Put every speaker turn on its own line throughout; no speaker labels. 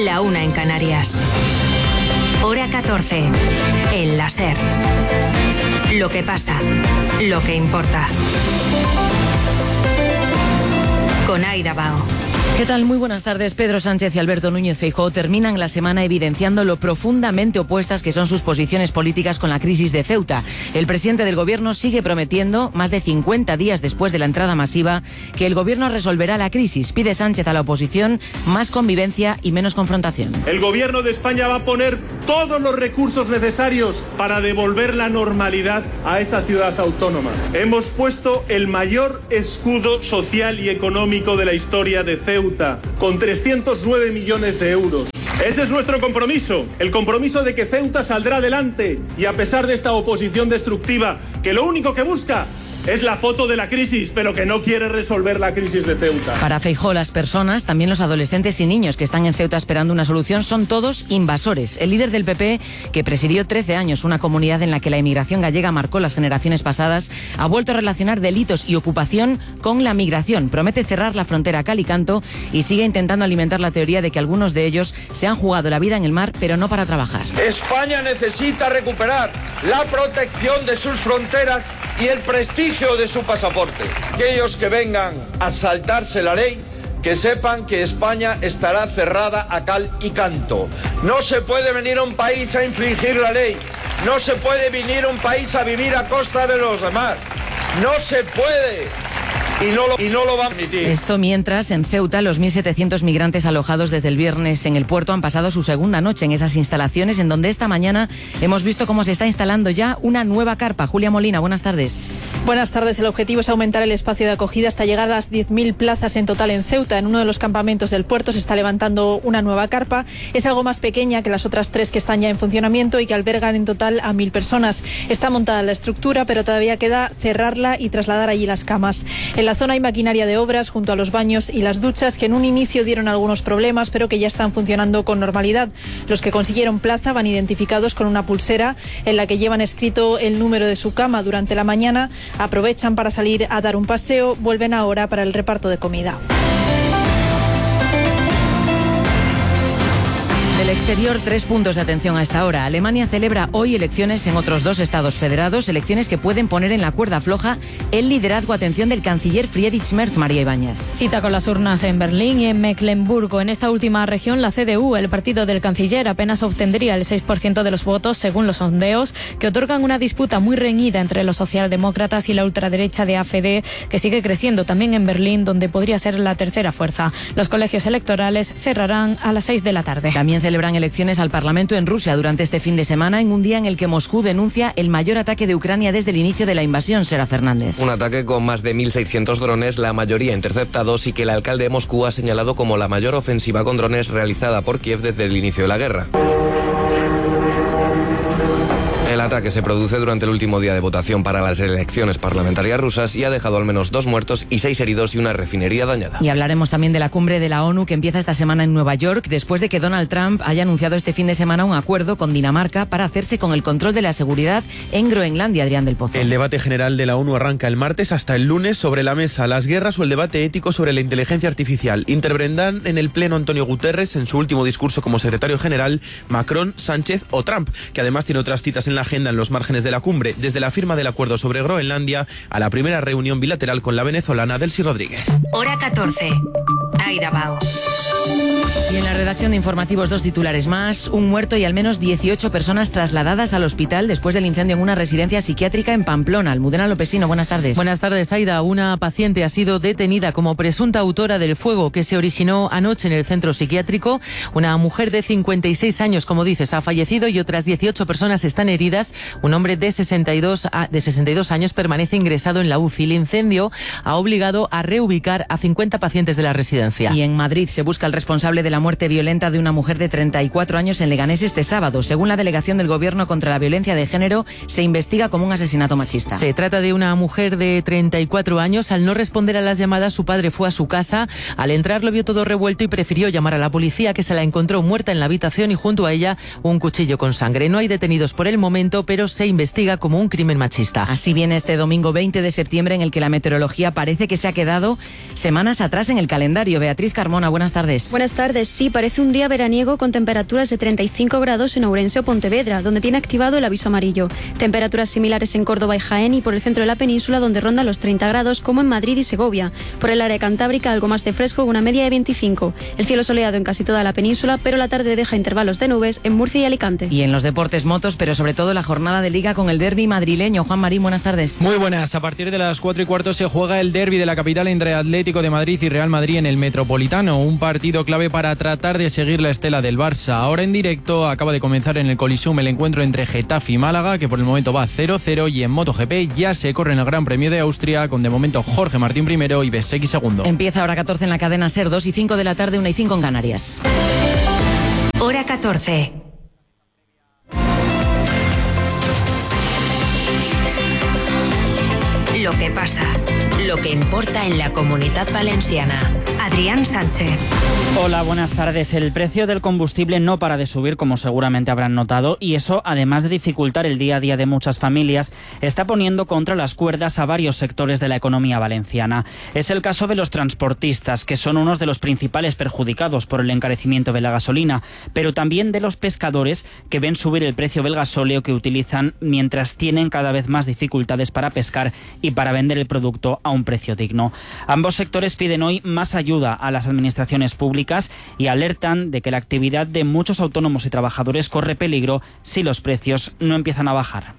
La 1 en Canarias. Hora 14. El la SER. Lo que pasa, lo que importa. Con Aida Bao.
¿Qué tal? Muy buenas tardes. Pedro Sánchez y Alberto Núñez Feijóo terminan la semana evidenciando lo profundamente opuestas que son sus posiciones políticas con la crisis de Ceuta. El presidente del Gobierno sigue prometiendo, más de 50 días después de la entrada masiva, que el Gobierno resolverá la crisis. Pide Sánchez a la oposición más convivencia y menos confrontación.
El Gobierno de España va a poner todos los recursos necesarios para devolver la normalidad a esa ciudad autónoma. Hemos puesto el mayor escudo social y económico de la historia de Ceuta, con 309 millones de euros. Ese es nuestro compromiso, el compromiso de que Ceuta saldrá adelante y a pesar de esta oposición destructiva, que lo único que busca es la foto de la crisis, pero que no quiere resolver la crisis de Ceuta.
Para Feijóo, las personas, también los adolescentes y niños que están en Ceuta esperando una solución, son todos invasores. El líder del PP, que presidió 13 años una comunidad en la que la inmigración gallega marcó las generaciones pasadas, ha vuelto a relacionar delitos y ocupación con la migración. Promete cerrar la frontera a cal y canto y sigue intentando alimentar la teoría de que algunos de ellos se han jugado la vida en el mar, pero no para trabajar.
España necesita recuperar la protección de sus fronteras y el prestigio de su pasaporte. Aquellos que vengan a saltarse la ley, que sepan que España estará cerrada a cal y canto. No se puede venir a un país a infringir la ley. No se puede venir a un país a vivir a costa de los demás. No se puede. Y no lo va a permitir.
Esto mientras, en Ceuta, los 1.700 migrantes alojados desde el viernes en el puerto han pasado su segunda noche en esas instalaciones, en donde esta mañana hemos visto cómo se está instalando ya una nueva carpa. Julia Molina, buenas tardes.
Buenas tardes. El objetivo es aumentar el espacio de acogida hasta llegar a las 10.000 plazas en total en Ceuta. En uno de los campamentos del puerto se está levantando una nueva carpa. Es algo más pequeña que las otras 3 que están ya en funcionamiento y que albergan en total a 1.000 personas. Está montada la estructura, pero todavía queda cerrarla y trasladar allí las camas. En la zona hay maquinaria de obras junto a los baños y las duchas que en un inicio dieron algunos problemas, pero que ya están funcionando con normalidad. Los que consiguieron plaza van identificados con una pulsera en la que llevan escrito el número de su cama. Durante la mañana aprovechan para salir a dar un paseo, vuelven ahora para el reparto de comida.
Del exterior, 3 puntos de atención a esta hora. Alemania celebra hoy elecciones en otros 2 estados federados, elecciones que pueden poner en la cuerda floja el liderazgo, atención, del canciller Friedrich Merz. María Ibáñez.
Cita con las urnas en Berlín y en Mecklemburgo. En esta última región, la CDU, el partido del canciller, apenas obtendría el 6% de los votos, según los sondeos, que otorgan una disputa muy reñida entre los socialdemócratas y la ultraderecha de AfD, que sigue creciendo también en Berlín, donde podría ser la tercera fuerza. Los colegios electorales cerrarán a las 6 de la tarde.
También celebran elecciones al Parlamento en Rusia durante este fin de semana, en un día en el que Moscú denuncia el mayor ataque de Ucrania desde el inicio de la invasión. Sera Fernández.
Un ataque con más de 1.600 drones, la mayoría interceptados, y que el alcalde de Moscú ha señalado como la mayor ofensiva con drones realizada por Kiev desde el inicio de la guerra. El ataque se produce durante el último día de votación para las elecciones parlamentarias rusas y ha dejado al menos 2 muertos y 6 heridos y una refinería dañada.
Y hablaremos también de la cumbre de la ONU que empieza esta semana en Nueva York, después de que Donald Trump haya anunciado este fin de semana un acuerdo con Dinamarca para hacerse con el control de la seguridad en Groenlandia. Adrián del Pozo.
El debate general de la ONU arranca el martes hasta el lunes. Sobre la mesa, las guerras o el debate ético sobre la inteligencia artificial. Intervendrán en el pleno Antonio Guterres en su último discurso como secretario general, Macron, Sánchez o Trump, que además tiene otras citas en la agenda en los márgenes de la cumbre, desde la firma del acuerdo sobre Groenlandia a la primera reunión bilateral con la venezolana Delcy Rodríguez.
Hora 14. Aida Bao.
Y en la redacción de informativos, 2 titulares más. Un muerto y al menos 18 personas trasladadas al hospital después del incendio en una residencia psiquiátrica en Pamplona. Almudena Lopesino, buenas tardes.
Buenas tardes, Aida. Una paciente ha sido detenida como presunta autora del fuego que se originó anoche en el centro psiquiátrico. Una mujer de 56 años, como dices, ha fallecido y otras 18 personas están heridas. Un hombre de 62 años permanece ingresado en la UCI. El incendio ha obligado a reubicar a 50 pacientes de la residencia.
Y en Madrid se busca el responsable de la muerte violenta de una mujer de 34 años en Leganés este sábado. Según la delegación del Gobierno contra la violencia de género, se investiga como un asesinato machista.
Se trata de una mujer de 34 años. Al no responder a las llamadas, su padre fue a su casa. Al entrar lo vio todo revuelto y prefirió llamar a la policía, que se la encontró muerta en la habitación y junto a ella un cuchillo con sangre. No hay detenidos por el momento, pero se investiga como un crimen machista.
Así viene este domingo 20 de septiembre, en el que la meteorología parece que se ha quedado semanas atrás en el calendario. Beatriz Carmona, buenas tardes.
Buenas tardes. sí, parece un día veraniego con temperaturas de 35 grados en Ourense o Pontevedra, donde tiene activado el aviso amarillo. Temperaturas similares en Córdoba y Jaén y por el centro de la península, donde rondan los 30 grados, como en Madrid y Segovia. Por el área cantábrica, algo más de fresco, una media de 25. El cielo soleado en casi toda la península, pero la tarde deja intervalos de nubes en Murcia y Alicante.
Y en los deportes, motos, pero sobre todo la jornada de Liga con el derbi madrileño. Juan Marín, buenas tardes.
Muy buenas. A partir de las 4:15 se juega el derbi de la capital entre Atlético de Madrid y Real Madrid en el Metropolitano. Un partido clave para tratar de seguir la estela del Barça. Ahora en directo acaba de comenzar en el Coliseum el encuentro entre Getafe y Málaga, que por el momento va 0-0, y en MotoGP ya se corre en el Gran Premio de Austria con de momento Jorge Martín primero y Bezzecchi segundo.
Empieza hora 14 en la cadena SER, 2:05 de la tarde, 1:05 en Canarias.
Hora 14. Lo que pasa, lo que importa en la Comunitat Valenciana. Adrián Sánchez.
Hola, buenas tardes. El precio del combustible no para de subir, como seguramente habrán notado, y eso, además de dificultar el día a día de muchas familias, está poniendo contra las cuerdas a varios sectores de la economía valenciana. Es el caso de los transportistas, que son unos de los principales perjudicados por el encarecimiento de la gasolina, pero también de los pescadores, que ven subir el precio del gasóleo que utilizan mientras tienen cada vez más dificultades para pescar y para vender el producto a un precio digno. Ambos sectores piden hoy más ayuda a las administraciones públicas y alertan de que la actividad de muchos autónomos y trabajadores corre peligro si los precios no empiezan a bajar.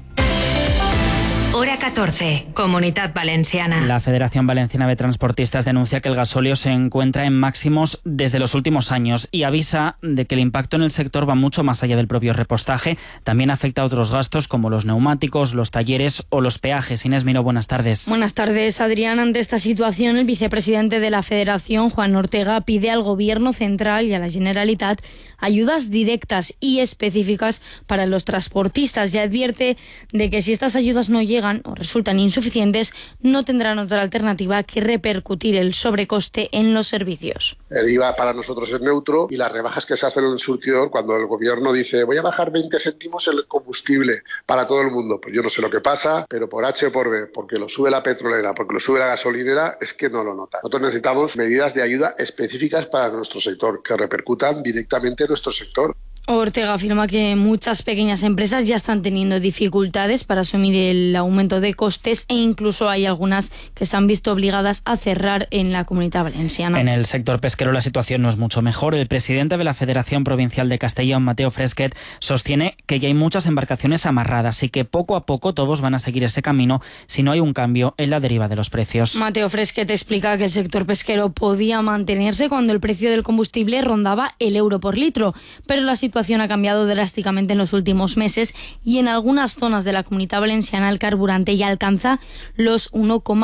Hora 14, Comunitat Valenciana.
La Federación Valenciana de Transportistas denuncia que el gasóleo se encuentra en máximos desde los últimos años y avisa de que el impacto en el sector va mucho más allá del propio repostaje. También afecta a otros gastos como los neumáticos, los talleres o los peajes. Inés Miró, buenas tardes.
Buenas tardes, Adrián. Ante esta situación, el vicepresidente de la Federación, Juan Ortega, pide al Gobierno central y a la Generalitat ayudas directas y específicas para los transportistas y advierte de que si estas ayudas no llegan o resultan insuficientes, no tendrán otra alternativa que repercutir el sobrecoste en los servicios.
El IVA para nosotros es neutro y las rebajas que se hacen en el surtidor, cuando el gobierno dice voy a bajar 20 céntimos el combustible para todo el mundo, pues yo no sé lo que pasa, pero por H o por B, porque lo sube la petrolera, porque lo sube la gasolinera, es que no lo nota. Nosotros necesitamos medidas de ayuda específicas para nuestro sector, que repercutan directamente en nuestro sector.
Ortega afirma que muchas pequeñas empresas ya están teniendo dificultades para asumir el aumento de costes e incluso hay algunas que se han visto obligadas a cerrar en la Comunidad Valenciana.
En el sector pesquero la situación no es mucho mejor. El presidente de la Federación Provincial de Castellón, Mateo Fresquet, sostiene que ya hay muchas embarcaciones amarradas y que poco a poco todos van a seguir ese camino si no hay un cambio en la deriva de los precios.
Mateo Fresquet explica que el sector pesquero podía mantenerse cuando el precio del combustible rondaba el euro por litro, pero la situación ha cambiado drásticamente en los últimos meses y en algunas zonas de la Comunidad Valenciana el carburante ya alcanza los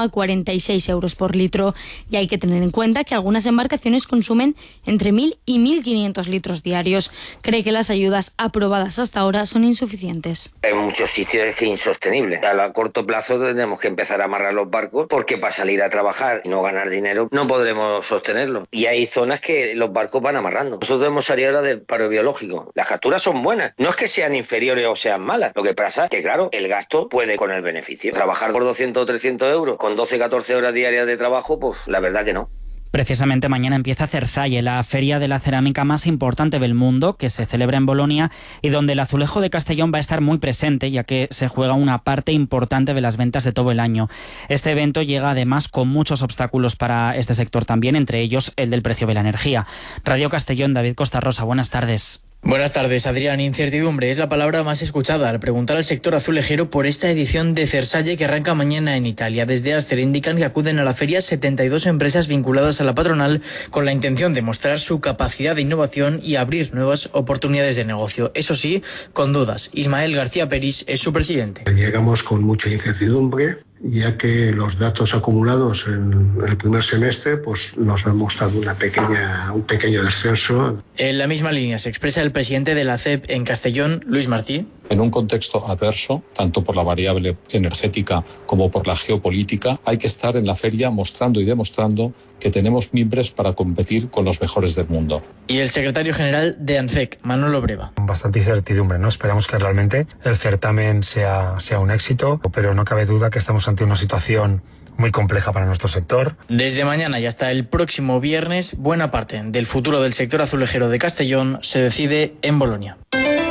1,46 euros por litro. Y hay que tener en cuenta que algunas embarcaciones consumen entre 1.000 y 1.500 litros diarios. Cree que las ayudas aprobadas hasta ahora son insuficientes.
En muchos sitios es que es insostenible. A corto plazo tenemos que empezar a amarrar los barcos porque para salir a trabajar y no ganar dinero no podremos sostenerlo. Y hay zonas que los barcos van amarrando. Nosotros hemos salido ahora del paro biológico. Las capturas son buenas. No es que sean inferiores o sean malas. Lo que pasa es que, claro, el gasto puede con el beneficio. Trabajar por 200 o 300 euros con 12-14 horas diarias de trabajo, pues la verdad que no.
Precisamente mañana empieza Cersalle, la feria de la cerámica más importante del mundo, que se celebra en Bolonia y donde el azulejo de Castellón va a estar muy presente, ya que se juega una parte importante de las ventas de todo el año. Este evento llega además con muchos obstáculos para este sector también, entre ellos el del precio de la energía. Radio Castellón, David Costa Rosa, buenas tardes.
Buenas tardes, Adrián. Incertidumbre es la palabra más escuchada al preguntar al sector azulejero por esta edición de Cersalle que arranca mañana en Italia. Desde Aster indican que acuden a la feria 72 empresas vinculadas a la patronal con la intención de mostrar su capacidad de innovación y abrir nuevas oportunidades de negocio. Eso sí, con dudas. Ismael García Peris es su presidente.
Llegamos con mucha incertidumbre, ya que los datos acumulados en el primer semestre pues nos han mostrado un pequeño descenso.
En la misma línea se expresa el presidente de la CEP en Castellón, Luis Martí.
En un contexto adverso, tanto por la variable energética como por la geopolítica, hay que estar en la feria mostrando y demostrando que tenemos mimbres para competir con los mejores del mundo.
Y el secretario general de ANCEC, Manolo Breva.
Bastante incertidumbre, ¿no? Esperamos que realmente el certamen sea un éxito, pero no cabe duda que estamos ante una situación muy compleja para nuestro sector.
Desde mañana y hasta el próximo viernes, buena parte del futuro del sector azulejero de Castellón se decide en Bolonia.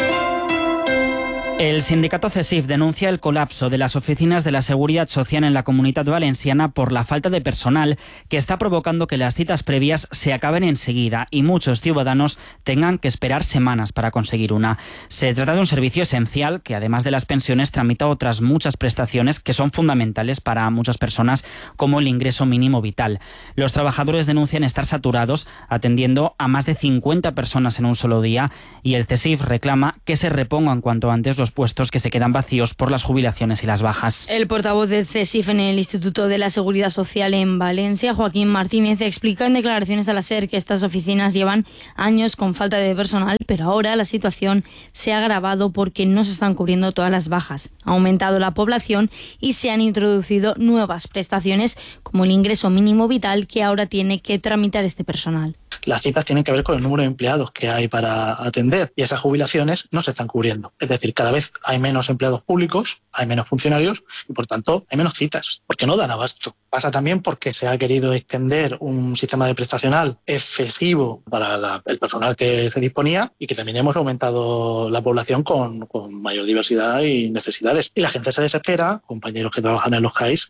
El sindicato CESIF denuncia el colapso de las oficinas de la Seguridad Social en la Comunitat Valenciana por la falta de personal que está provocando que las citas previas se acaben enseguida y muchos ciudadanos tengan que esperar semanas para conseguir una. Se trata de un servicio esencial que, además de las pensiones, tramita otras muchas prestaciones que son fundamentales para muchas personas, como el ingreso mínimo vital. Los trabajadores denuncian estar saturados, atendiendo a más de 50 personas en un solo día, y el CESIF reclama que se repongan cuanto antes los puestos que se quedan vacíos por las jubilaciones y las bajas.
El portavoz del CESIF en el Instituto de la Seguridad Social en Valencia, Joaquín Martínez, explica en declaraciones a la SER que estas oficinas llevan años con falta de personal, pero ahora la situación se ha agravado porque no se están cubriendo todas las bajas. Ha aumentado la población y se han introducido nuevas prestaciones como el ingreso mínimo vital que ahora tiene que tramitar este personal.
Las citas tienen que ver con el número de empleados que hay para atender y esas jubilaciones no se están cubriendo. Es decir, cada vez hay menos empleados públicos, hay menos funcionarios y por tanto hay menos citas, porque no dan abasto. Pasa también porque se ha querido extender un sistema de prestacional excesivo para el personal que se disponía y que también hemos aumentado la población con mayor diversidad y necesidades. Y la gente se desespera, compañeros que trabajan en los CAIS,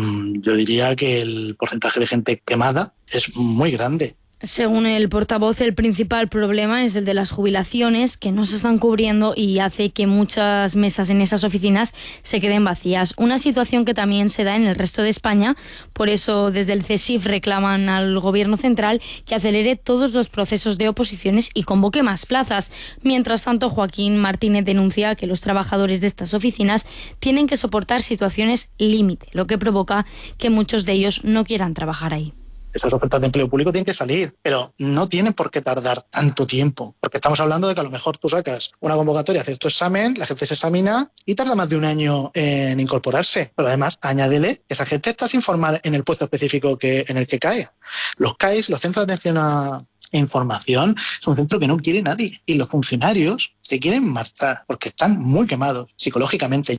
yo diría que el porcentaje de gente quemada es muy grande.
Según el portavoz, el principal problema es el de las jubilaciones, que no se están cubriendo y hace que muchas mesas en esas oficinas se queden vacías. Una situación que también se da en el resto de España. Por eso, desde el CESIF reclaman al Gobierno central que acelere todos los procesos de oposiciones y convoque más plazas. Mientras tanto, Joaquín Martínez denuncia que los trabajadores de estas oficinas tienen que soportar situaciones límite, lo que provoca que muchos de ellos no quieran trabajar ahí.
Esas ofertas de empleo público tienen que salir, pero no tienen por qué tardar tanto tiempo, porque estamos hablando de que a lo mejor tú sacas una convocatoria, haces tu examen, la gente se examina y tarda más de un año en incorporarse. Pero además, añádele que esa gente está sin formar en el puesto específico en el que cae. Los CAIS, los Centros de Atención a Información, es un centro que no quiere nadie y los funcionarios se quieren marchar porque están muy quemados psicológicamente.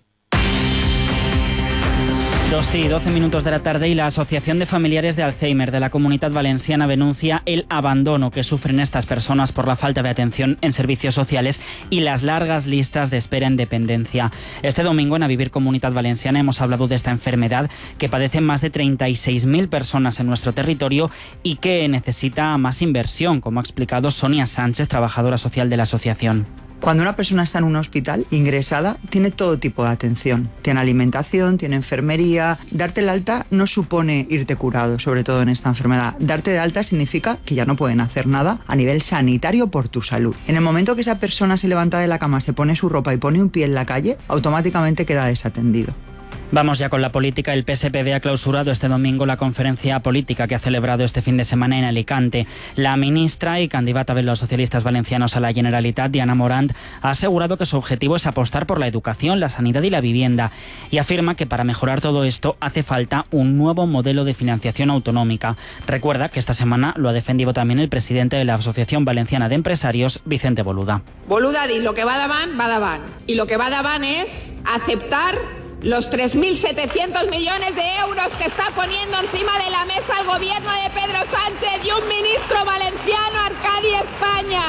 2:12 minutos de la tarde y la Asociación de Familiares de Alzheimer de la Comunitat Valenciana denuncia el abandono que sufren estas personas por la falta de atención en servicios sociales y las largas listas de espera en dependencia. Este domingo en A Vivir Comunitat Valenciana hemos hablado de esta enfermedad que padecen más de 36.000 personas en nuestro territorio y que necesita más inversión, como ha explicado Sonia Sánchez, trabajadora social de la asociación.
Cuando una persona está en un hospital ingresada, tiene todo tipo de atención. Tiene alimentación, tiene enfermería. Darte el alta no supone irte curado, sobre todo en esta enfermedad. Darte de alta significa que ya no pueden hacer nada a nivel sanitario por tu salud. En el momento que esa persona se levanta de la cama, se pone su ropa y pone un pie en la calle, automáticamente queda desatendido.
Vamos ya con la política. El PSPV ha clausurado este domingo la conferencia política que ha celebrado este fin de semana en Alicante. La ministra y candidata de los socialistas valencianos a la Generalitat, Diana Morant, ha asegurado que su objetivo es apostar por la educación, la sanidad y la vivienda, y afirma que para mejorar todo esto hace falta un nuevo modelo de financiación autonómica. Recuerda que esta semana lo ha defendido también el presidente de la Asociación Valenciana de Empresarios, Vicente Boluda.
Boluda dice lo que va davant, y lo que va davant es aceptar los 3.700 millones de euros que está poniendo encima de la mesa el gobierno de Pedro Sánchez y un ministro valenciano, Arcadi España.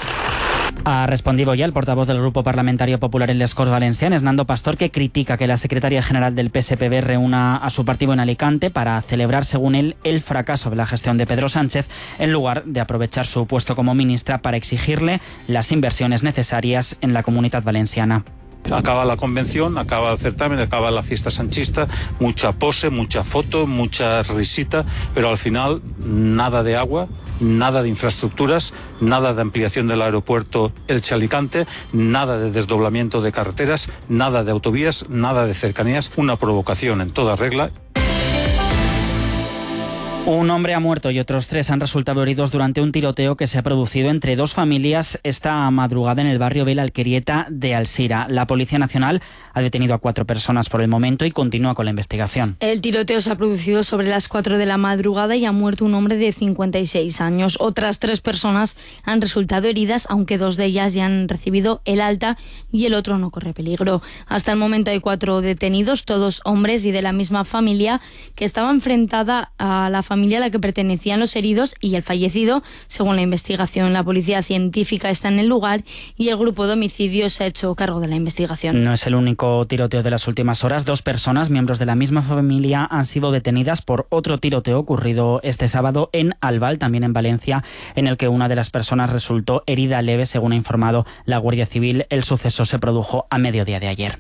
Ha respondido ya el portavoz del Grupo Parlamentario Popular en les Corts Valencianes, Nando Pastor, que critica que la secretaria general del PSPV reúna a su partido en Alicante para celebrar, según él, el fracaso de la gestión de Pedro Sánchez, en lugar de aprovechar su puesto como ministra para exigirle las inversiones necesarias en la Comunitat Valenciana.
Acaba la convención, acaba el certamen, acaba la fiesta sanchista, mucha pose, mucha foto, mucha risita, pero al final nada de agua, nada de infraestructuras, nada de ampliación del aeropuerto Elche-Alicante, nada de desdoblamiento de carreteras, nada de autovías, nada de cercanías, una provocación en toda regla.
Un hombre ha muerto y otros 3 han resultado heridos durante un tiroteo que se ha producido entre 2 familias esta madrugada en el barrio Bela Alquerieta de Alsira. La Policía Nacional ha detenido a 4 personas por el momento y continúa con la investigación.
El tiroteo se ha producido sobre las 4 de la madrugada y ha muerto un hombre de 56 años. Otras 3 personas han resultado heridas, aunque 2 de ellas ya han recibido el alta y el otro no corre peligro. Hasta el momento hay 4 detenidos, todos hombres y de la misma familia, que estaba enfrentada a la familia a la que pertenecían los heridos y el fallecido. Según la investigación, la policía científica está en el lugar y el grupo de homicidios se ha hecho cargo de la investigación.
No es el único tiroteo de las últimas horas. 2 personas, miembros de la misma familia, han sido detenidas por otro tiroteo ocurrido este sábado en Albal, también en Valencia, en el que una de las personas resultó herida leve, según ha informado la Guardia Civil. El suceso se produjo a mediodía de ayer.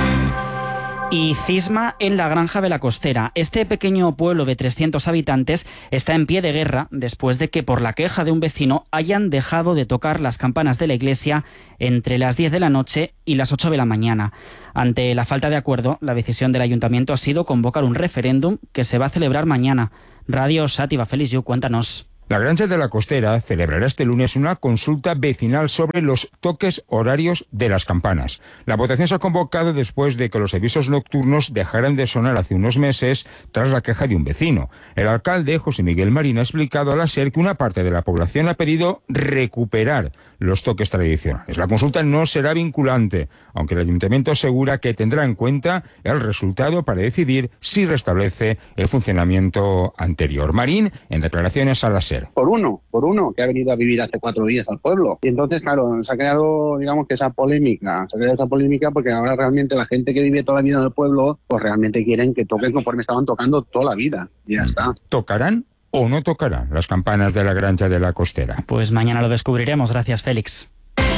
Y cisma en la Granja de la Costera. Este pequeño pueblo de 300 habitantes está en pie de guerra después de que, por la queja de un vecino, hayan dejado de tocar las campanas de la iglesia entre las 10 de la noche y las 8 de la mañana. Ante la falta de acuerdo, la decisión del ayuntamiento ha sido convocar un referéndum que se va a celebrar mañana. Radio Sátiva, Félix Yu, cuéntanos.
La Granja de la Costera celebrará este lunes una consulta vecinal sobre los toques horarios de las campanas. La votación se ha convocado después de que los avisos nocturnos dejaran de sonar hace unos meses tras la queja de un vecino. El alcalde, José Miguel Marín, ha explicado a la SER que una parte de la población ha pedido recuperar los toques tradicionales. La consulta no será vinculante, aunque el ayuntamiento asegura que tendrá en cuenta el resultado para decidir si restablece el funcionamiento anterior. Marín, en declaraciones a la SER.
Por uno que ha venido a vivir hace 4 días al pueblo. Y entonces, claro, se ha creado, digamos, que esa polémica porque ahora realmente la gente que vive toda la vida en el pueblo, pues realmente quieren que toquen conforme estaban tocando toda la vida. Y ya está.
¿Tocarán o no tocarán las campanas de la Granja de la Costera?
Pues mañana lo descubriremos. Gracias, Félix.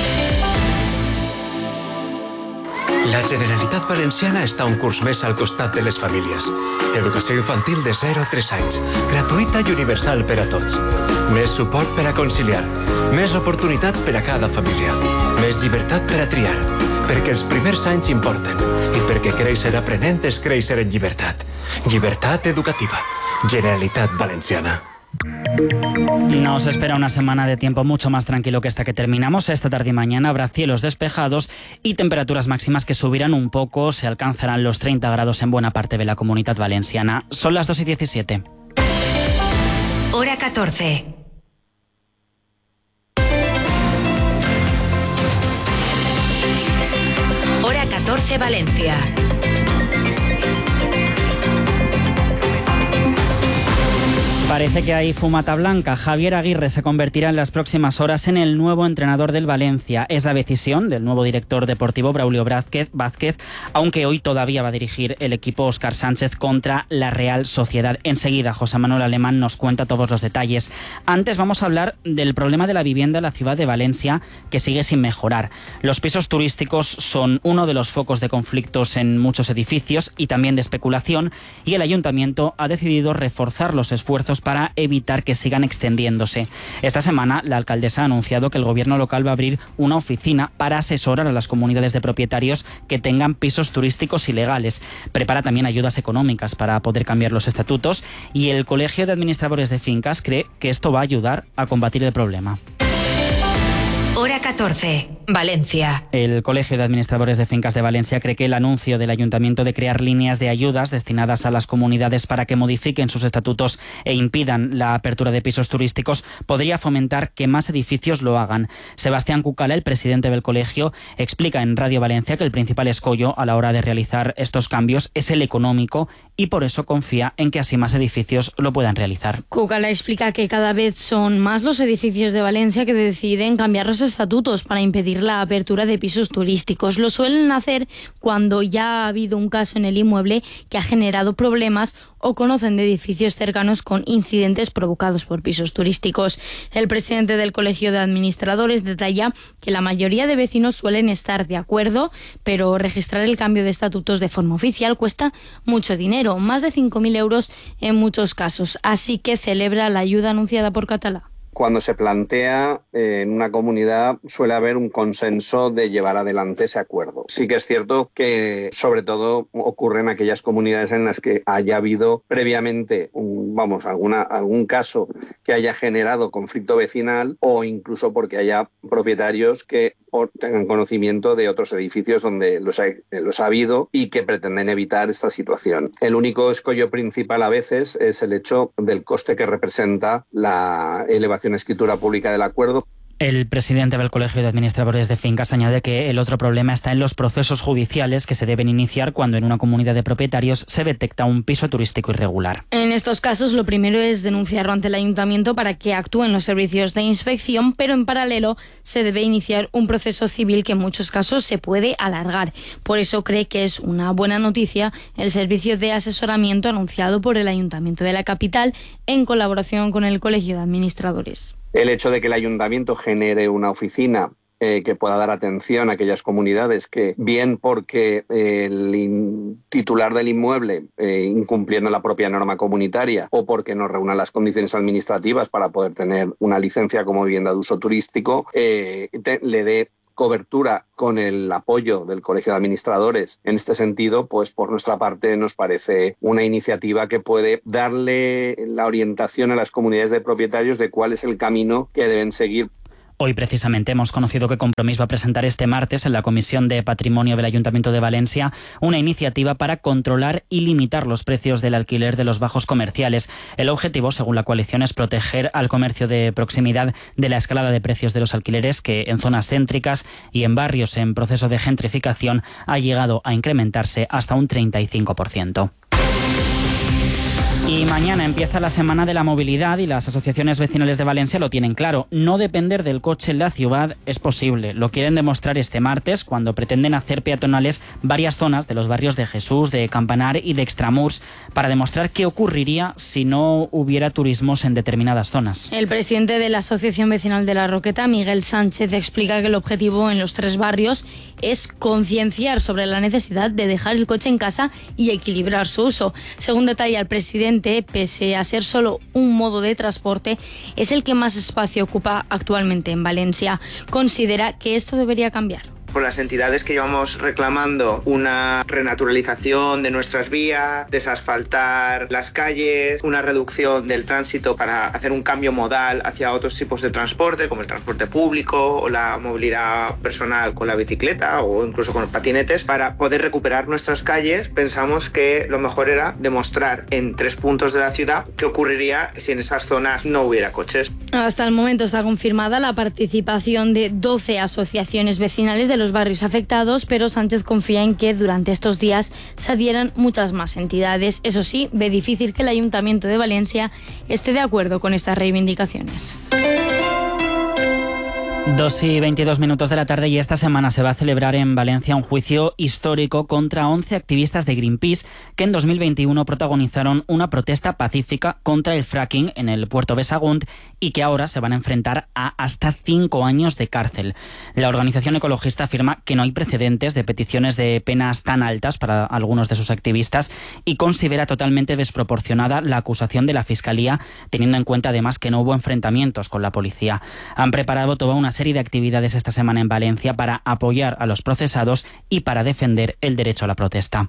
La Generalitat Valenciana està un curs més al costat de les famílies. Educació infantil de 0 a 3 anys, gratuïta i universal per a tots. Més suport per a conciliar, més oportunitats per a cada família, més llibertat per a triar, perquè els primers anys importen i perquè créixer aprenent és créixer en llibertat. Llibertat educativa. Generalitat Valenciana.
Nos espera una semana de tiempo mucho más tranquilo que esta que terminamos. Esta tarde y mañana habrá cielos despejados y temperaturas máximas que subirán un poco. Se alcanzarán los 30 grados en buena parte de la Comunidad Valenciana. Son las 2:17.
Hora 14. Hora 14 Valencia.
Parece que hay fumata blanca. Javier Aguirre se convertirá en las próximas horas en el nuevo entrenador del Valencia. Es la decisión del nuevo director deportivo Braulio Vázquez, aunque hoy todavía va a dirigir el equipo Óscar Sánchez contra la Real Sociedad. Enseguida José Manuel Alemán nos cuenta todos los detalles. Antes vamos a hablar del problema de la vivienda en la ciudad de Valencia, que sigue sin mejorar. Los pisos turísticos son uno de los focos de conflictos en muchos edificios y también de especulación, y el ayuntamiento ha decidido reforzar los esfuerzos para evitar que sigan extendiéndose. Esta semana la alcaldesa ha anunciado que el gobierno local va a abrir una oficina para asesorar a las comunidades de propietarios que tengan pisos turísticos ilegales. Prepara también ayudas económicas para poder cambiar los estatutos y el Colegio de Administradores de Fincas cree que esto va a ayudar a combatir el problema.
Hora 14, Valencia.
El Colegio de Administradores de Fincas de Valencia cree que el anuncio del Ayuntamiento de crear líneas de ayudas destinadas a las comunidades para que modifiquen sus estatutos e impidan la apertura de pisos turísticos podría fomentar que más edificios lo hagan. Sebastián Cucala, el presidente del colegio, explica en Radio Valencia que el principal escollo a la hora de realizar estos cambios es el económico y por eso confía en que así más edificios lo puedan realizar.
Cucala explica que cada vez son más los edificios de Valencia que deciden cambiar los estatutos para impedir la apertura de pisos turísticos. Lo suelen hacer cuando ya ha habido un caso en el inmueble que ha generado problemas o conocen de edificios cercanos con incidentes provocados por pisos turísticos. El presidente del Colegio de Administradores detalla que la mayoría de vecinos suelen estar de acuerdo, pero registrar el cambio de estatutos de forma oficial cuesta mucho dinero, más de 5.000 euros en muchos casos, así que celebra la ayuda anunciada por Català.
cuando se plantea en una comunidad suele haber un consenso de llevar adelante ese acuerdo. Sí que es cierto que sobre todo ocurre en aquellas comunidades en las que haya habido previamente algún caso que haya generado conflicto vecinal, o incluso porque haya propietarios que tengan conocimiento de otros edificios donde los ha habido y que pretenden evitar esta situación. El único escollo principal a veces es el hecho del coste que representa la elevación a escritura pública del acuerdo.
El presidente del Colegio de Administradores de Fincas añade que el otro problema está en los procesos judiciales que se deben iniciar cuando en una comunidad de propietarios se detecta un piso turístico irregular.
En estos casos, lo primero es denunciarlo ante el ayuntamiento para que actúen los servicios de inspección, pero en paralelo se debe iniciar un proceso civil que en muchos casos se puede alargar. Por eso cree que es una buena noticia el servicio de asesoramiento anunciado por el Ayuntamiento de la capital en colaboración con el Colegio de Administradores.
El hecho de que el ayuntamiento genere una oficina que pueda dar atención a aquellas comunidades que, bien porque el titular del inmueble, incumpliendo la propia norma comunitaria, o porque no reúna las condiciones administrativas para poder tener una licencia como vivienda de uso turístico, le dé cobertura con el apoyo del Colegio de Administradores. En este sentido, pues por nuestra parte nos parece una iniciativa que puede darle la orientación a las comunidades de propietarios de cuál es el camino que deben seguir.
Hoy precisamente hemos conocido que Compromís va a presentar este martes en la Comisión de Patrimonio del Ayuntamiento de Valencia una iniciativa para controlar y limitar los precios del alquiler de los bajos comerciales. El objetivo, según la coalición, es proteger al comercio de proximidad de la escalada de precios de los alquileres que en zonas céntricas y en barrios en proceso de gentrificación ha llegado a incrementarse hasta un 35%. Y mañana empieza la Semana de la Movilidad y las asociaciones vecinales de Valencia lo tienen claro. No depender del coche en la ciudad es posible. Lo quieren demostrar este martes cuando pretenden hacer peatonales varias zonas de los barrios de Jesús, de Campanar y de Extramurs para demostrar qué ocurriría si no hubiera turismos en determinadas zonas.
El presidente de la Asociación Vecinal de la Roqueta, Miguel Sánchez, explica que el objetivo en los 3 barrios es concienciar sobre la necesidad de dejar el coche en casa y equilibrar su uso. Según detalla el presidente, pese a ser solo un modo de transporte, es el que más espacio ocupa actualmente en Valencia. Considera que esto debería cambiar.
Por las entidades que llevamos reclamando una renaturalización de nuestras vías, desasfaltar las calles, una reducción del tránsito para hacer un cambio modal hacia otros tipos de transporte, como el transporte público o la movilidad personal con la bicicleta o incluso con los patinetes, para poder recuperar nuestras calles. Pensamos que lo mejor era demostrar en 3 puntos de la ciudad qué ocurriría si en esas zonas no hubiera coches.
Hasta el momento está confirmada la participación de 12 asociaciones vecinales de los barrios afectados, pero Sánchez confía en que durante estos días se adhieran muchas más entidades. Eso sí, ve difícil que el Ayuntamiento de Valencia esté de acuerdo con estas reivindicaciones.
2:22 de la tarde y esta semana se va a celebrar en Valencia un juicio histórico contra 11 activistas de Greenpeace que en 2021 protagonizaron una protesta pacífica contra el fracking en el puerto de Sagunt y que ahora se van a enfrentar a hasta 5 años de cárcel. La organización ecologista afirma que no hay precedentes de peticiones de penas tan altas para algunos de sus activistas y considera totalmente desproporcionada la acusación de la Fiscalía, teniendo en cuenta además que no hubo enfrentamientos con la policía. Han preparado toda una serie de actividades esta semana en Valencia para apoyar a los procesados y para defender el derecho a la protesta.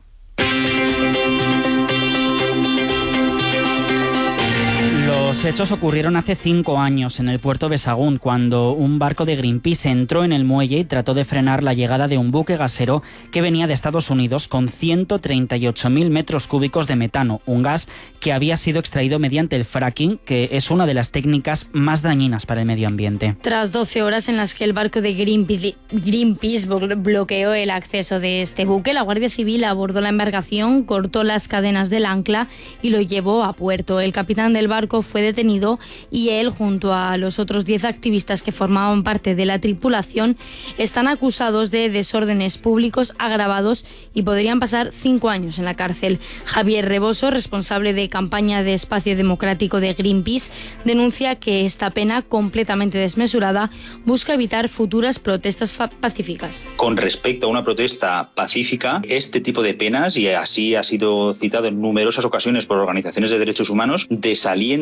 Los hechos ocurrieron hace 5 años en el puerto de Sagunt, cuando un barco de Greenpeace entró en el muelle y trató de frenar la llegada de un buque gasero que venía de Estados Unidos con 138.000 metros cúbicos de metano, un gas que había sido extraído mediante el fracking, que es una de las técnicas más dañinas para el medio ambiente.
Tras 12 horas en las que el barco de Greenpeace bloqueó el acceso de este buque, la Guardia Civil abordó la embarcación, cortó las cadenas del ancla y lo llevó a puerto. El capitán del barco fue detenido y él, junto a los otros 10 activistas que formaban parte de la tripulación, están acusados de desórdenes públicos agravados y podrían pasar 5 años en la cárcel. Javier Reboso, responsable de campaña de Espacio Democrático de Greenpeace, denuncia que esta pena, completamente desmesurada, busca evitar futuras protestas pacíficas.
Con respecto a una protesta pacífica, este tipo de penas, y así ha sido citado en numerosas ocasiones por organizaciones de derechos humanos, desalientan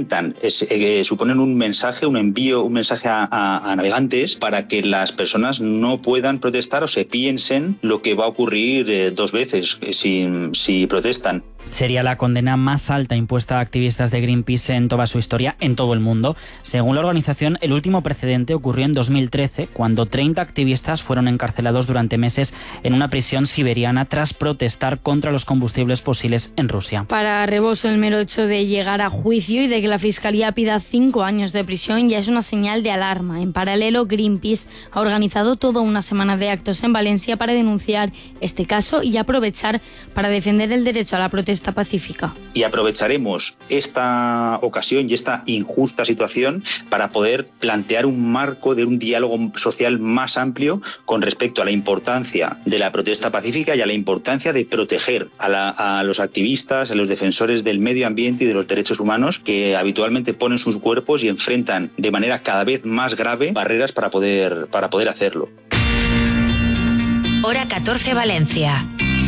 suponen un mensaje a navegantes para que las personas no puedan protestar o se piensen lo que va a ocurrir 2 veces si protestan.
Sería la condena más alta impuesta a activistas de Greenpeace en toda su historia, en todo el mundo. Según la organización, el último precedente ocurrió en 2013, cuando 30 activistas fueron encarcelados durante meses en una prisión siberiana tras protestar contra los combustibles fósiles en Rusia.
Para Reboso, el mero hecho de llegar a juicio y de que la Fiscalía pida 5 años de prisión ya es una señal de alarma. En paralelo, Greenpeace ha organizado toda una semana de actos en Valencia para denunciar este caso y aprovechar para defender el derecho a la protesta pacífica.
Y aprovecharemos esta ocasión y esta injusta situación para poder plantear un marco de un diálogo social más amplio con respecto a la importancia de la protesta pacífica y a la importancia de proteger a los activistas, a los defensores del medio ambiente y de los derechos humanos que habitualmente ponen sus cuerpos y enfrentan de manera cada vez más grave barreras para poder hacerlo.
Hora 14 Valencia.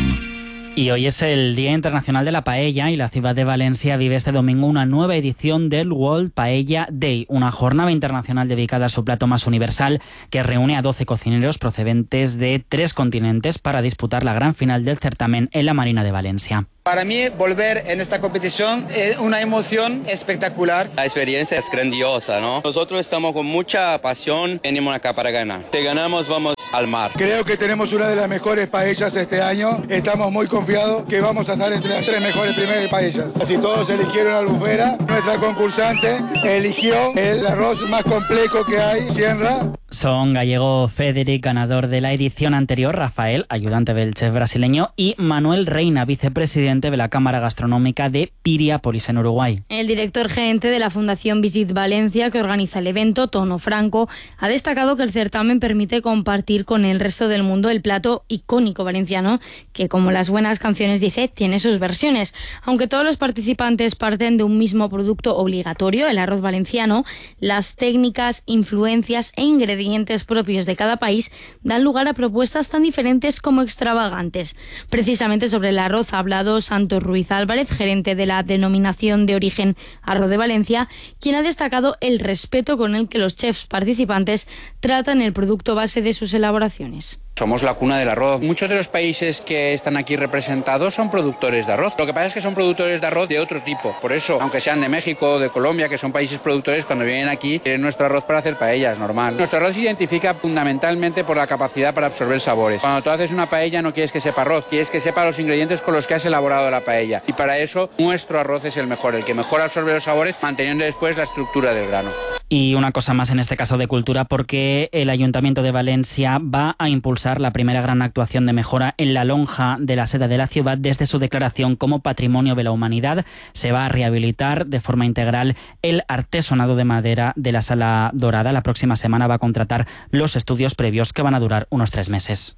Y hoy es el Día Internacional de la Paella y la ciudad de Valencia vive este domingo una nueva edición del World Paella Day, una jornada internacional dedicada a su plato más universal que reúne a 12 cocineros procedentes de 3 continentes para disputar la gran final del certamen en la Marina de Valencia.
Para mí, volver en esta competición es una emoción espectacular.
La experiencia es grandiosa, ¿no? Nosotros estamos con mucha pasión, venimos acá para ganar. Si ganamos, vamos al mar.
Creo que tenemos una de las mejores paellas este año. Estamos muy confiados que vamos a estar entre las 3 mejores primeras paellas. Casi todos eligieron albufera. Nuestra concursante eligió el arroz más complejo que hay, Sierra.
Son Gallego Federic, ganador de la edición anterior, Rafael, ayudante del chef brasileño, y Manuel Reina, vicepresidente de la Cámara Gastronómica de Piriápolis, en Uruguay.
El director gerente de la Fundación Visit Valencia, que organiza el evento, Tono Franco, ha destacado que el certamen permite compartir con el resto del mundo el plato icónico valenciano, que, como las buenas canciones dice, tiene sus versiones. Aunque todos los participantes parten de un mismo producto obligatorio, el arroz valenciano, las técnicas, influencias e ingredientes propios de cada país dan lugar a propuestas tan diferentes como extravagantes. Precisamente sobre el arroz ha hablado Santos Ruiz Álvarez, gerente de la denominación de origen Arroz de Valencia, quien ha destacado el respeto con el que los chefs participantes tratan el producto base de sus elaboraciones.
Somos la cuna del arroz. Muchos de los países que están aquí representados son productores de arroz. Lo que pasa es que son productores de arroz de otro tipo. Por eso, aunque sean de México o de Colombia, que son países productores, cuando vienen aquí quieren nuestro arroz para hacer paellas, normal. Nuestro arroz se identifica fundamentalmente por la capacidad para absorber sabores. Cuando tú haces una paella no quieres que sepa arroz, quieres que sepa los ingredientes con los que has elaborado la paella. Y para eso nuestro arroz es el mejor, el que mejor absorbe los sabores, manteniendo después la estructura del grano.
Y una cosa más en este caso de cultura, porque el Ayuntamiento de Valencia va a impulsar la primera gran actuación de mejora en la lonja de la seda de la ciudad desde su declaración como Patrimonio de la Humanidad. Se va a rehabilitar de forma integral el artesonado de madera de la Sala Dorada. La próxima semana va a contratar los estudios previos que van a durar unos 3 meses.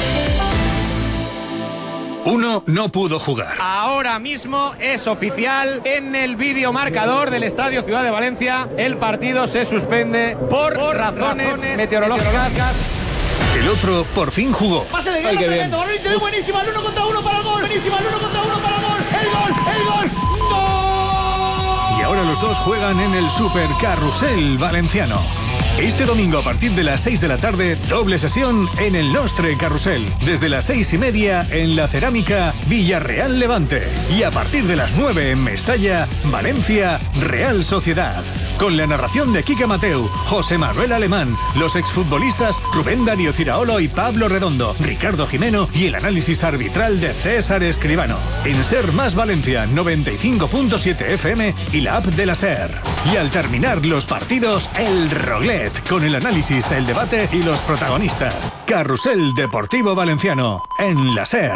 Uno no pudo jugar.
Ahora mismo es oficial en el videomarcador del Estadio Ciudad de Valencia. El partido se suspende por razones meteorológicas.
El otro por fin jugó.
Pase de guerra tremendo, balón interior buenísima, el 1 contra 1 para el gol. Buenísima, el 1 contra 1 para el gol. El gol. ¡Gol!
Y ahora los dos juegan en el Super Carrusel Valenciano. Este domingo a partir de las 6 de la tarde, doble sesión en el Nostre Carrusel. Desde las 6:30 en la Cerámica Villarreal Levante. Y a partir de las 9 en Mestalla, Valencia Real Sociedad. Con la narración de Quique Mateu, José Manuel Alemán, los exfutbolistas Rubén Darío Ciraolo y Pablo Redondo, Ricardo Jimeno y el análisis arbitral de César Escribano. En Ser Más Valencia 95.7 FM y la app de la Ser. Y al terminar los partidos, el Roglet, con el análisis, el debate y los protagonistas. Carrusel Deportivo Valenciano, en la Ser.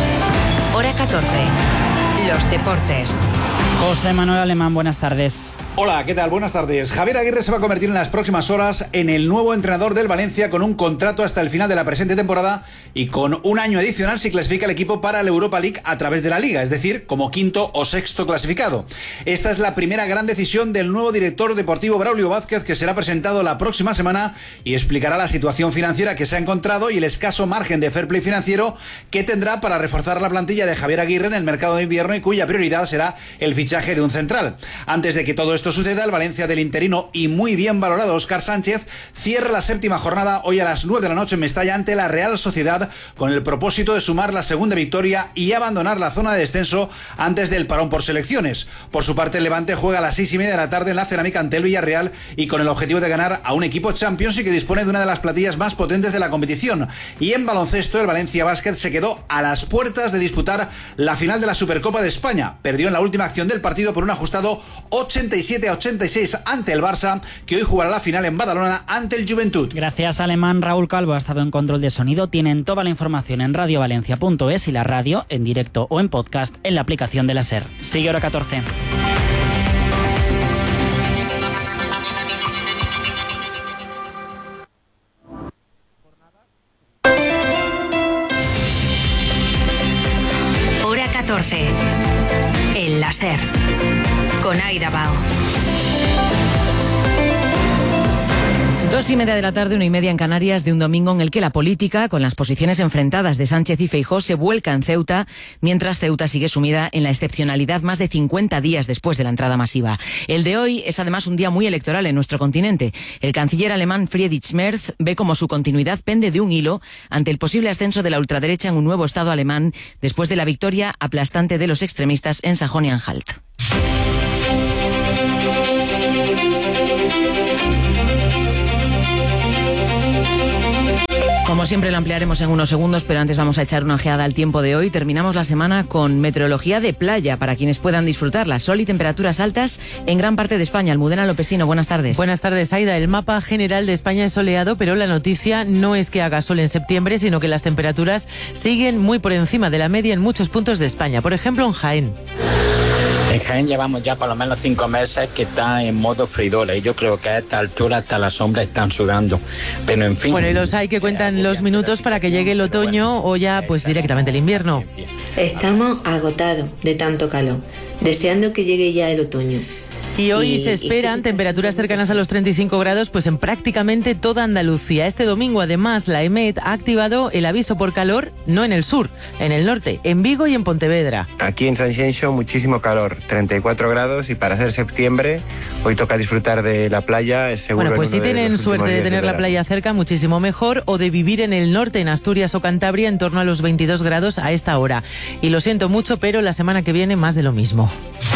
Hora 14. Los deportes.
José Manuel Alemán, buenas tardes.
Hola, ¿qué tal? Buenas tardes. Javier Aguirre se va a convertir en las próximas horas en el nuevo entrenador del Valencia con un contrato hasta el final de la presente temporada y con un año adicional si clasifica el equipo para la Europa League a través de la Liga, es decir, como quinto o sexto clasificado. Esta es la primera gran decisión del nuevo director deportivo Braulio Vázquez, que será presentado la próxima semana y explicará la situación financiera que se ha encontrado y el escaso margen de fair play financiero que tendrá para reforzar la plantilla de Javier Aguirre en el mercado de invierno y cuya prioridad será el fichaje de un central. Antes de que todo esto suceda, el Valencia del interino y muy bien valorado Óscar Sánchez cierra la séptima jornada hoy a las 9 de la noche en Mestalla ante la Real Sociedad con el propósito de sumar la segunda victoria y abandonar la zona de descenso antes del parón por selecciones. Por su parte, el Levante juega a las 6:30 de la tarde en la Cerámica ante el Villarreal y con el objetivo de ganar a un equipo Champions y que dispone de una de las plantillas más potentes de la competición. Y en baloncesto, el Valencia Basket se quedó a las puertas de disputar la final de la Supercopa de España. Perdió en la última acción del partido por un ajustado 87-86 ante el Barça, que hoy jugará la final en Badalona ante el Juventud.
Gracias, Alemán. Raúl Calvo ha estado en control de sonido. Tienen toda la información en radiovalencia.es y la radio en directo o en podcast en la aplicación de la SER. Sigue Hora 14.
Hora 14. En la SER. Con Aida Bao.
2:30 de la tarde, 1:30 en Canarias, de un domingo en el que la política, con las posiciones enfrentadas de Sánchez y Feijóo, se vuelca en Ceuta, mientras Ceuta sigue sumida en la excepcionalidad más de 50 días después de la entrada masiva. El de hoy es además un día muy electoral en nuestro continente. El canciller alemán Friedrich Merz ve como su continuidad pende de un hilo ante el posible ascenso de la ultraderecha en un nuevo Estado alemán después de la victoria aplastante de los extremistas en Sajonia-Anhalt. Como siempre lo ampliaremos en unos segundos, pero antes vamos a echar una ojeada al tiempo de hoy. Terminamos la semana con meteorología de playa para quienes puedan disfrutarla. Sol y temperaturas altas en gran parte de España. Almudena Lopesino, buenas tardes.
Buenas tardes, Aida. El mapa general de España es soleado, pero la noticia no es que haga sol en septiembre, sino que las temperaturas siguen muy por encima de la media en muchos puntos de España. Por ejemplo, en Jaén.
En Jaén llevamos ya por lo menos 5 meses que está en modo fridola y yo creo que a esta altura hasta las sombras están sudando. Pero en fin.
Bueno, y los hay que cuentan los minutos para que llegue el otoño o ya pues directamente el invierno.
Estamos agotados de tanto calor, deseando que llegue ya el otoño.
Y hoy se esperan temperaturas cercanas a los 35 grados pues en prácticamente toda Andalucía. Este domingo, además, la EMET ha activado el aviso por calor, no en el sur, en el norte, en Vigo y en Pontevedra.
Aquí en Sanxenxo muchísimo calor, 34 grados y para ser septiembre hoy toca disfrutar de la playa, es seguro.
Bueno, pues si tienen suerte de tener la playa cerca, muchísimo mejor, o de vivir en el norte, en Asturias o Cantabria, en torno a los 22 grados a esta hora. Y lo siento mucho, pero la semana que viene más de lo mismo.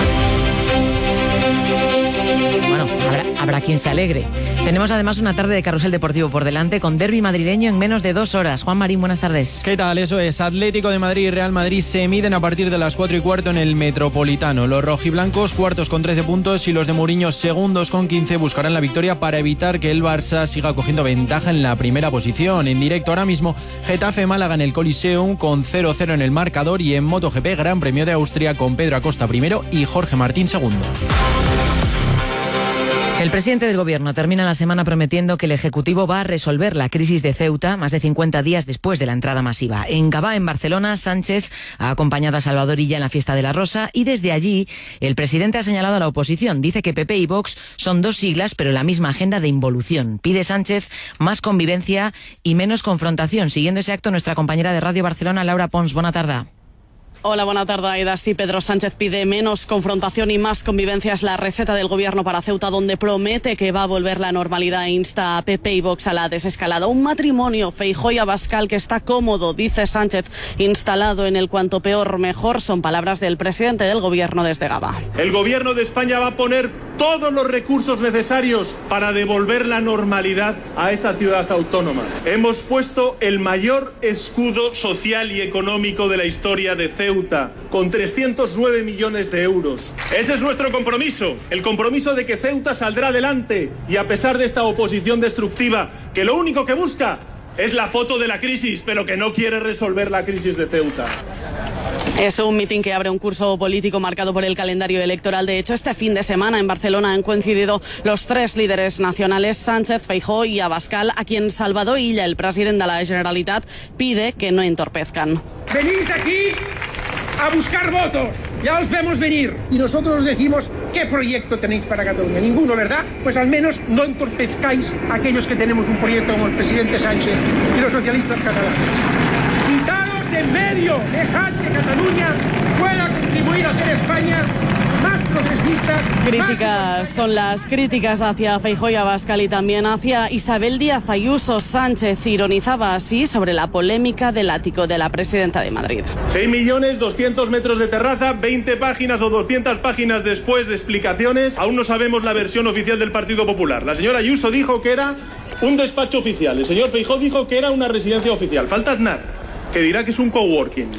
Bueno, habrá quien se alegre. Tenemos además una tarde de carrusel deportivo por delante con derbi madrileño en menos de 2 horas. Juan Marín, buenas tardes.
¿Qué tal? Eso es. Atlético de Madrid y Real Madrid se miden a partir de las 4:15 en el Metropolitano. Los rojiblancos cuartos con 13 puntos y los de Mourinho segundos con 15 buscarán la victoria para evitar que el Barça siga cogiendo ventaja en la primera posición. En directo ahora mismo, Getafe Málaga en el Coliseum con 0-0 en el marcador y en MotoGP Gran Premio de Austria con Pedro Acosta primero y Jorge Martín segundo.
El presidente del Gobierno termina la semana prometiendo que el Ejecutivo va a resolver la crisis de Ceuta más de 50 días después de la entrada masiva. En Gavá, en Barcelona, Sánchez ha acompañado a Salvador Illa en la Fiesta de la Rosa y desde allí el presidente ha señalado a la oposición. Dice que PP y Vox son dos siglas pero la misma agenda de involución. Pide Sánchez más convivencia y menos confrontación. Siguiendo ese acto, nuestra compañera de Radio Barcelona, Laura Pons. Buena tarde.
Hola, buena tarde, Aida. Sí, Pedro Sánchez pide menos confrontación y más convivencia. Es la receta del Gobierno para Ceuta, donde promete que va a volver la normalidad e insta a PP y Vox a la desescalada. Un matrimonio, Feijóo y Abascal, que está cómodo, dice Sánchez, instalado en el cuanto peor mejor. Son palabras del presidente del Gobierno desde Gavá.
El Gobierno de España va a poner todos los recursos necesarios para devolver la normalidad a esa ciudad autónoma. Hemos puesto el mayor escudo social y económico de la historia de Ceuta, con 309 millones de euros. Ese es nuestro compromiso, el compromiso de que Ceuta saldrá adelante y a pesar de esta oposición destructiva, que lo único que busca es la foto de la crisis, pero que no quiere resolver la crisis de Ceuta.
Es un mitin que abre un curso político marcado por el calendario electoral. De hecho, este fin de semana en Barcelona han coincidido los tres líderes nacionales, Sánchez, Feijóo y Abascal, a quien Salvador Illa, el presidente de la Generalitat, pide que no entorpezcan.
Venís aquí a buscar votos, ya os vemos venir. Y nosotros os decimos, ¿qué proyecto tenéis para Cataluña? Ninguno, ¿verdad? Pues al menos no entorpezcáis a aquellos que tenemos un proyecto como el presidente Sánchez y los socialistas catalanes. Quitaros de en medio, dejad que Cataluña pueda contribuir a hacer España más progresista.
Críticas son las críticas hacia Feijóo y Abascal y también hacia Isabel Díaz Ayuso. Sánchez ironizaba así sobre la polémica del ático de la presidenta de Madrid.
6.200.000 metros de terraza, 20 páginas o 200 páginas después de explicaciones. Aún no sabemos la versión oficial del Partido Popular. La señora Ayuso dijo que era un despacho oficial. El señor Feijóo dijo que era una residencia oficial. Falta Aznar, que dirá que es un coworking.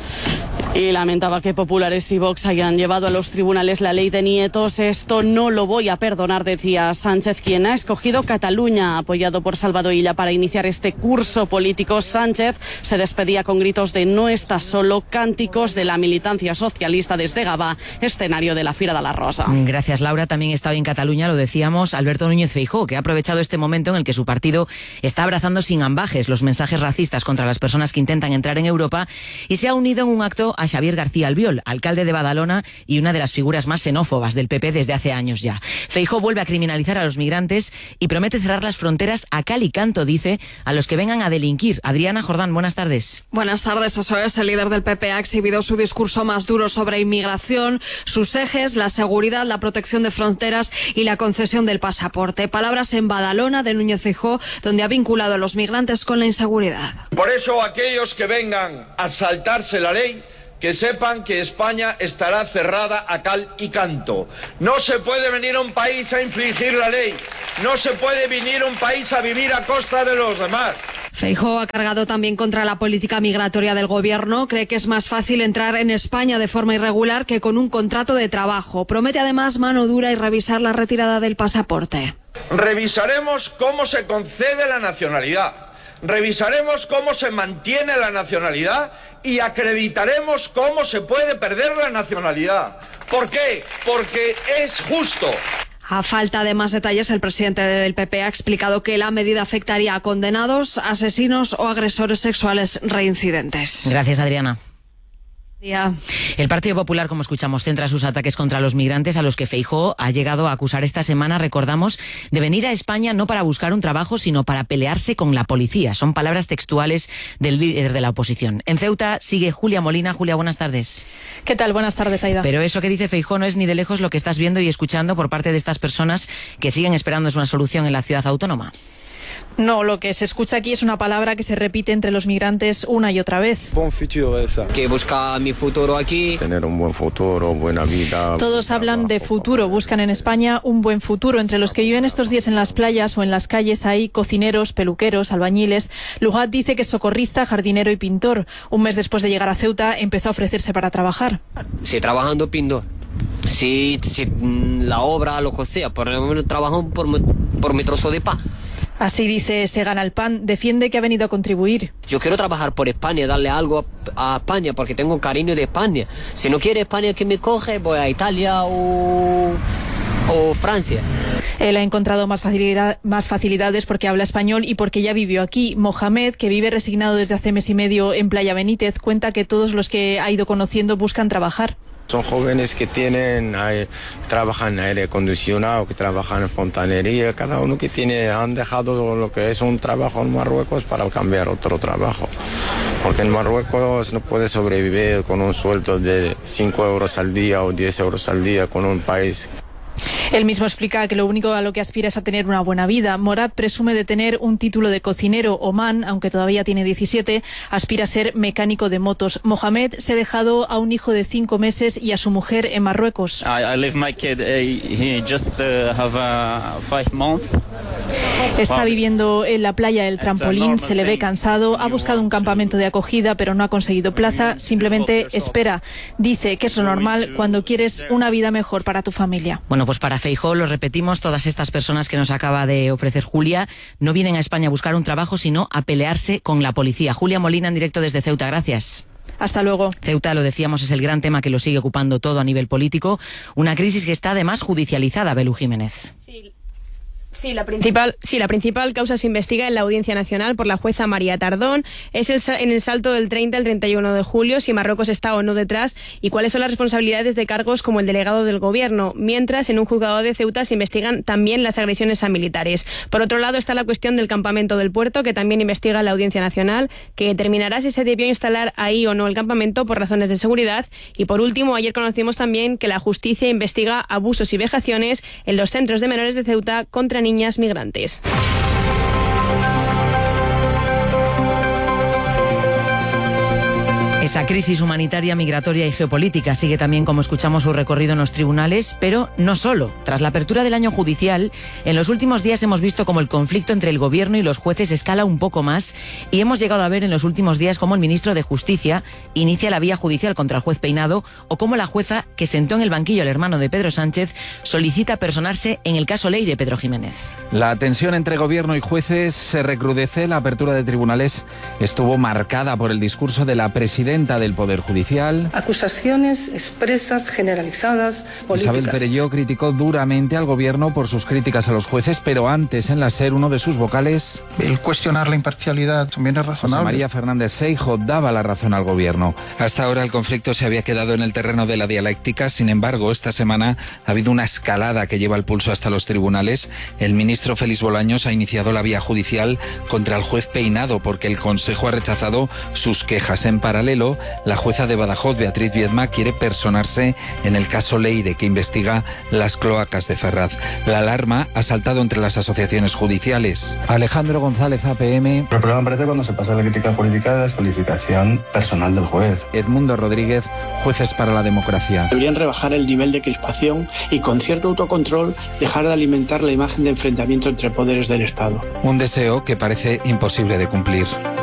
Y lamentaba que populares y Vox hayan llevado a los tribunales la ley de nietos. Esto no lo voy a perdonar, decía Sánchez, quien ha escogido Cataluña, apoyado por Salvador Illa, para iniciar este curso político. Sánchez se despedía con gritos de "no está solo", cánticos de la militancia socialista desde Gavà, escenario de la Fira de la Rosa.
Gracias, Laura. También está hoy en Cataluña, lo decíamos, Alberto Núñez Feijóo, que ha aprovechado este momento en el que su partido está abrazando sin ambajes los mensajes racistas contra las personas que intentan entrar en Europa, y se ha unido en un acto a Xavier García Albiol, alcalde de Badalona y una de las figuras más xenófobas del PP desde hace años ya. Feijóo vuelve a criminalizar a los migrantes y promete cerrar las fronteras a cal y canto, dice, a los que vengan a delinquir. Adriana Jordán, buenas tardes.
Buenas tardes, eso es. El líder del PP ha exhibido su discurso más duro sobre inmigración, sus ejes, la seguridad, la protección de fronteras y la concesión del pasaporte. Palabras en Badalona de Núñez Feijóo, donde ha vinculado a los migrantes con la inseguridad.
Por eso, aquellos que vengan a saltarse la ley, que sepan que España estará cerrada a cal y canto. No se puede venir a un país a infringir la ley. No se puede venir a un país a vivir a costa de los demás.
Feijóo ha cargado también contra la política migratoria del gobierno. Cree que es más fácil entrar en España de forma irregular que con un contrato de trabajo. Promete además mano dura y revisar la retirada del pasaporte.
Revisaremos cómo se concede la nacionalidad. Revisaremos cómo se mantiene la nacionalidad y acreditaremos cómo se puede perder la nacionalidad. ¿Por qué? Porque es justo.
A falta de más detalles, el presidente del PP ha explicado que la medida afectaría a condenados, asesinos o agresores sexuales reincidentes.
Gracias, Adriana. El Partido Popular, como escuchamos, centra sus ataques contra los migrantes, a los que Feijóo ha llegado a acusar esta semana, recordamos, de venir a España no para buscar un trabajo, sino para pelearse con la policía. Son palabras textuales del líder de la oposición. En Ceuta sigue Julia Molina. Julia, buenas tardes.
¿Qué tal? Buenas tardes, Aida.
Pero eso que dice Feijóo no es ni de lejos lo que estás viendo y escuchando por parte de estas personas que siguen esperando una solución en la ciudad autónoma.
No, lo que se escucha aquí es una palabra que se repite entre los migrantes una y otra vez.
Buen futuro esa.
Que busca mi futuro aquí.
Tener un buen futuro, buena vida.
Todos hablan de futuro, buscan en España un buen futuro. Entre los que viven estos días en las playas o en las calles hay cocineros, peluqueros, albañiles. Lugat dice que es socorrista, jardinero y pintor. Un mes después de llegar a Ceuta empezó a ofrecerse para trabajar.
Sí, trabajando pintor. Sí, la obra, lo que sea, por lo menos trabajo por mi trozo de pan.
Así dice, se gana el pan, defiende que ha venido a contribuir.
Yo quiero trabajar por España, darle algo a España, porque tengo cariño de España. Si no quiere España que me coge, voy a Italia o Francia.
Él ha encontrado más facilidades porque habla español y porque ya vivió aquí. Mohamed, que vive resignado desde hace mes y medio en Playa Benítez, cuenta que todos los que ha ido conociendo buscan trabajar.
Son jóvenes que trabajan en aire acondicionado, que trabajan en fontanería, cada uno que han dejado lo que es un trabajo en Marruecos para cambiar otro trabajo. Porque en Marruecos no puede sobrevivir con un sueldo de 5 euros al día o 10 euros al día con un país.
Él mismo explica que lo único a lo que aspira es a tener una buena vida. Morad presume de tener un título de cocinero. Oman, aunque todavía tiene 17, aspira a ser mecánico de motos. Mohamed se ha dejado a un hijo de 5 meses y a su mujer en Marruecos. Está viviendo en la playa del Trampolín, se le ve cansado, ha buscado un campamento de acogida pero no ha conseguido plaza, simplemente espera. Dice que es lo normal cuando quieres una vida mejor para tu familia.
Bueno, pues para Feijóo, lo repetimos, todas estas personas que nos acaba de ofrecer Julia no vienen a España a buscar un trabajo, sino a pelearse con la policía. Julia Molina, en directo desde Ceuta, gracias.
Hasta luego.
Ceuta, lo decíamos, es el gran tema que lo sigue ocupando todo a nivel político. Una crisis que está además judicializada, Belú Jiménez.
Sí, la principal causa se investiga en la Audiencia Nacional por la jueza María Tardón. Es en el salto del 30 al 31 de julio, si Marruecos está o no detrás y cuáles son las responsabilidades de cargos como el delegado del gobierno. Mientras, en un juzgado de Ceuta se investigan también las agresiones a militares. Por otro lado está la cuestión del campamento del puerto, que también investiga la Audiencia Nacional, que determinará si se debió instalar ahí o no el campamento por razones de seguridad. Y por último, ayer conocimos también que la justicia investiga abusos y vejaciones en los centros de menores de Ceuta contra niñas migrantes.
Esa crisis humanitaria, migratoria y geopolítica sigue también, como escuchamos, su recorrido en los tribunales, pero no solo. Tras la apertura del año judicial, en los últimos días hemos visto cómo el conflicto entre el gobierno y los jueces escala un poco más y hemos llegado a ver en los últimos días cómo el ministro de Justicia inicia la vía judicial contra el juez Peinado o cómo la jueza que sentó en el banquillo al hermano de Pedro Sánchez solicita personarse en el caso Ley de Pedro Jiménez.
La tensión entre gobierno y jueces se recrudece. La apertura de tribunales estuvo marcada por el discurso de la presidenta del Poder Judicial.
Acusaciones expresas, generalizadas, políticas.
Isabel Perelló criticó duramente al gobierno por sus críticas a los jueces, pero antes en la SER uno de sus vocales...
El cuestionar la imparcialidad también es razonable.
José María Fernández Seijo daba la razón al gobierno.
Hasta ahora el conflicto se había quedado en el terreno de la dialéctica. Sin embargo, esta semana ha habido una escalada que lleva el pulso hasta los tribunales. El ministro Félix Bolaños ha iniciado la vía judicial contra el juez Peinado porque el Consejo ha rechazado sus quejas. En paralelo, la jueza de Badajoz, Beatriz Viedma, quiere personarse en el caso Leire, que investiga las cloacas de Ferraz. La alarma ha saltado entre las asociaciones judiciales.
Alejandro González, APM.
El problema aparece cuando se pasa la crítica política de descalificación personal del juez.
Edmundo Rodríguez, Jueces para la Democracia.
Deberían rebajar el nivel de crispación y, con cierto autocontrol, dejar de alimentar la imagen de enfrentamiento entre poderes del Estado.
Un deseo que parece imposible de cumplir.